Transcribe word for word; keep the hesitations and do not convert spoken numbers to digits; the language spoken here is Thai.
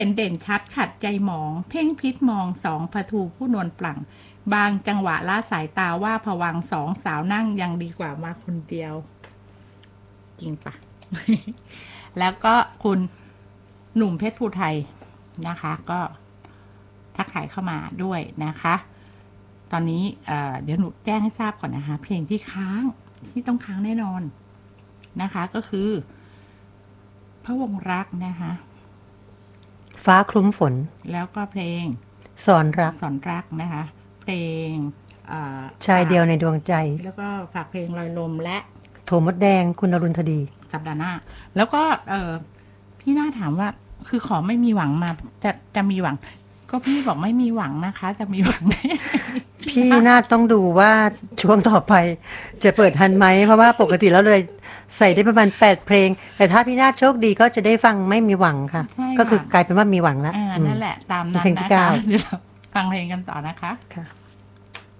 เห็นเด่นชัดขัดใจหมอง เพ่งพิษมองสองปทูผู้นวลปลั่ง บางจังหวะละสายตาว่าผวังสองสาวนั่งยังดีกว่ามาคนเดียว จริงปะ แล้วก็คุณหนุ่มเพชรภูไทยนะคะ ก็ทักทายเข้ามาด้วยนะคะ ตอนนี้เเดี๋ยวหนูแจ้งให้ทราบก่อนนะคะ เพลงที่ค้างที่ต้องค้างแน่นอนนะคะ ก็คือพระวงศ์รักนะคะฟ้าคลุ้มฝนแล้วก็เพลงสอนรักสอนรักนะคะ เพลงาชายเดียวในดวงใจแล้วก็ฝากเพลงลอยลมและโถมดแดงคุณอรุณธดีสัปดาห์หน้า แล้วก็เออพี่น่าถามว่า คือขอไม่มีหวังมาจะจะมีหวัง ก็พี่บอกไม่มีหวังนะคะ จะมีหวังไหมพี่นาฏต้องดูว่าช่วงต่อไปจะเปิดทันไหม เพราะว่าปกติแล้วเลยใส่ได้ประมาณแปดเพลง แต่ถ้าพี่นาฏโชคดีก็จะได้ฟังไม่มีหวังค่ะใช่ค่ะก็คือกลายเป็นว่ามีหวังแล้วอ่านั่นแหละตามนั้นเพลงที่นะเก้าคะเดี๋ยวเราฟังเพลงกันต่อนะคะค่ะ